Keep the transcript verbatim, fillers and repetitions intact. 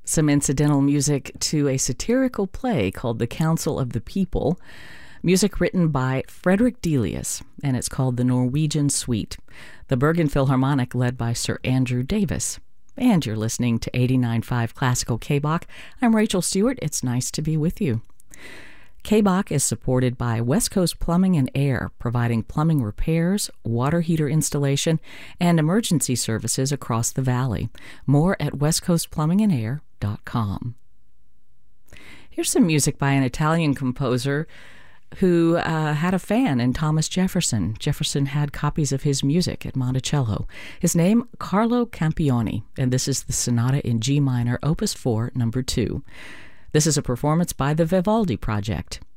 Some incidental music to a satirical play called The Council of the People. Music written by Frederick Delius, and it's called The Norwegian Suite. The Bergen Philharmonic, led by Sir Andrew Davis. And you're listening to eighty-nine point five Classical K-Bach. I'm Rachel Stewart. It's nice to be with you. K-Bach is supported by West Coast Plumbing and Air, providing plumbing repairs, water heater installation, and emergency services across the valley. More at west coast plumbing and air dot com. Here's some music by an Italian composer who uh, had a fan in Thomas Jefferson. Jefferson had copies of his music at Monticello. His name, Carlo Campioni, and this is the Sonata in G minor, Opus four, number two. This is a performance by the Vivaldi Project.